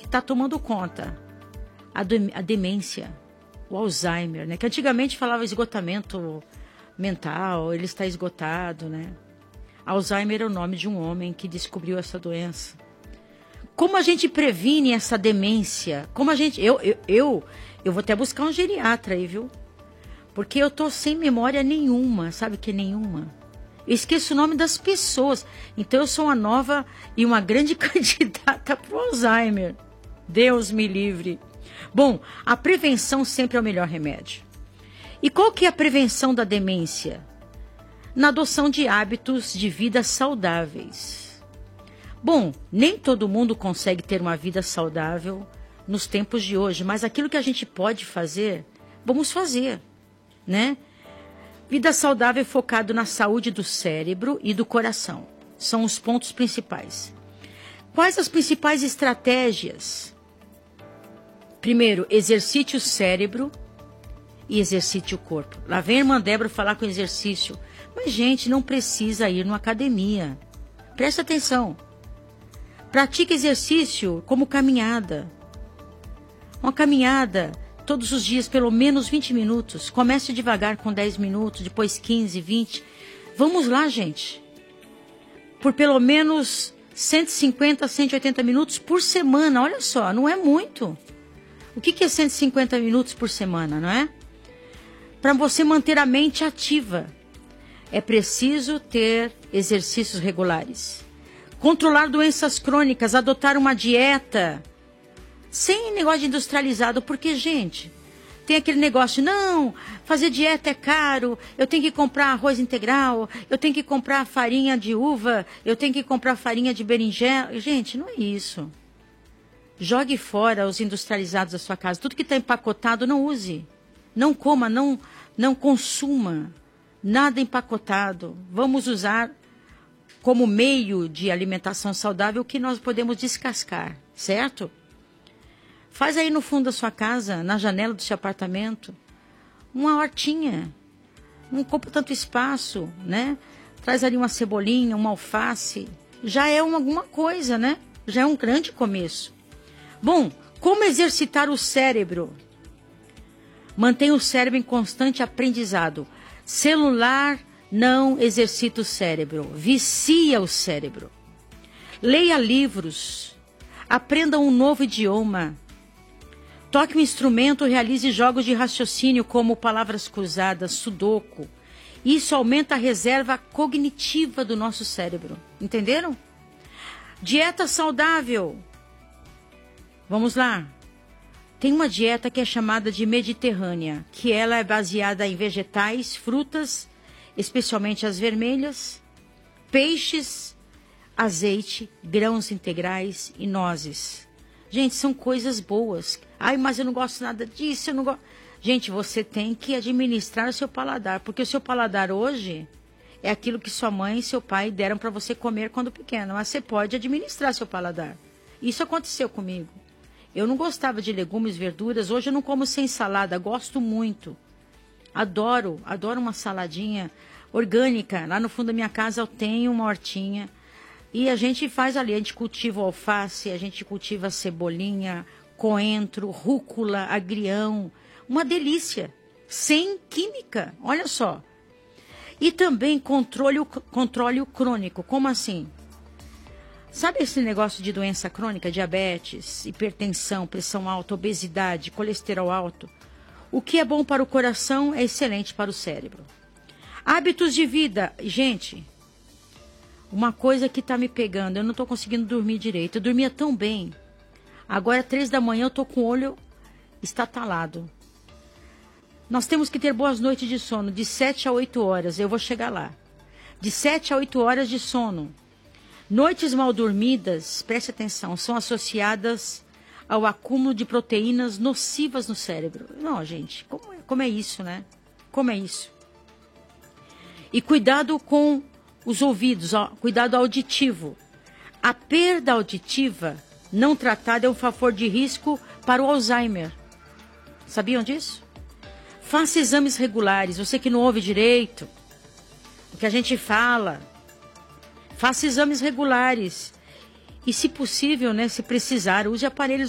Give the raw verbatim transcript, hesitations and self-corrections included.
está tomando conta. A, de, a demência, o Alzheimer, né? Que antigamente falava esgotamento mental, ele está esgotado, né? Alzheimer é o nome de um homem que descobriu essa doença. Como a gente previne essa demência? Como a gente... Eu, eu, eu, eu vou até buscar um geriatra aí, viu? Porque eu tô sem memória nenhuma, sabe que nenhuma? Eu esqueço o nome das pessoas. Então eu sou uma nova e uma grande candidata para o Alzheimer. Deus me livre. Bom, a prevenção sempre é o melhor remédio. E qual que é a prevenção da demência? Na adoção de hábitos de vida saudáveis. Bom, nem todo mundo consegue ter uma vida saudável nos tempos de hoje, mas aquilo que a gente pode fazer, vamos fazer, né? Vida saudável focado na saúde do cérebro e do coração. São os pontos principais. Quais as principais estratégias? Primeiro, exercite o cérebro e exercite o corpo. Lá vem a irmã Débora falar com exercício. Mas, gente, não precisa ir numa academia. Presta atenção. Pratique exercício como caminhada. Uma caminhada todos os dias, pelo menos vinte minutos. Comece devagar com dez minutos, depois quinze, vinte. Vamos lá, gente. Por pelo menos cento e cinquenta a cento e oitenta minutos por semana. Olha só, não é muito. O que é cento e cinquenta minutos por semana, não é? Para você manter a mente ativa, é preciso ter exercícios regulares. Controlar doenças crônicas, adotar uma dieta, sem negócio de industrializado, porque, gente, tem aquele negócio, não, fazer dieta é caro, eu tenho que comprar arroz integral, eu tenho que comprar farinha de uva, eu tenho que comprar farinha de berinjela. Gente, não é isso. Jogue fora os industrializados da sua casa. Tudo que está empacotado, não use. Não coma, não, não consuma. Nada empacotado. Vamos usar como meio de alimentação saudável o que nós podemos descascar, certo? Faz aí no fundo da sua casa, na janela do seu apartamento, uma hortinha. Não ocupa tanto espaço, né? Traz ali uma cebolinha, uma alface. Já é uma, alguma coisa, né? Já é um grande começo. Bom, como exercitar o cérebro? Mantenha o cérebro em constante aprendizado. Celular não exercita o cérebro, vicia o cérebro. Leia livros, aprenda um novo idioma. Toque um instrumento, realize jogos de raciocínio como palavras cruzadas, sudoku. Isso aumenta a reserva cognitiva do nosso cérebro. Entenderam? Dieta saudável. Vamos lá. Tem uma dieta que é chamada de mediterrânea, que ela é baseada em vegetais, frutas, especialmente as vermelhas, peixes, azeite, grãos integrais e nozes. Gente, são coisas boas. Ai, mas eu não gosto nada disso, eu não gosto. Gente, você tem que administrar o seu paladar, porque o seu paladar hoje é aquilo que sua mãe e seu pai deram para você comer quando pequeno, mas você pode administrar seu paladar. Isso aconteceu comigo. Eu não gostava de legumes, verduras. Hoje eu não como sem salada. Gosto muito. Adoro, adoro uma saladinha orgânica. Lá no fundo da minha casa eu tenho uma hortinha. E a gente faz ali, a gente cultiva alface, a gente cultiva cebolinha, coentro, rúcula, agrião. Uma delícia. Sem química. Olha só. E também controle o, controle o crônico. Como assim? Sabe esse negócio de doença crônica, diabetes, hipertensão, pressão alta, obesidade, colesterol alto? O que é bom para o coração é excelente para o cérebro. Hábitos de vida. Gente, uma coisa que está me pegando, eu não estou conseguindo dormir direito. Eu dormia tão bem. Agora, três da manhã, eu estou com o olho estatalado. Nós temos que ter boas noites de sono, de sete a oito horas. Eu vou chegar lá. De sete a oito horas de sono. Noites mal dormidas, preste atenção, são associadas ao acúmulo de proteínas nocivas no cérebro. Não, gente, como é, como é isso, né? Como é isso? E cuidado com os ouvidos, ó, cuidado auditivo. A perda auditiva não tratada é um fator de risco para o Alzheimer. Sabiam disso? Faça exames regulares, você que não ouve direito, o que a gente fala. Faça exames regulares. E, se possível, né, se precisar, use aparelhos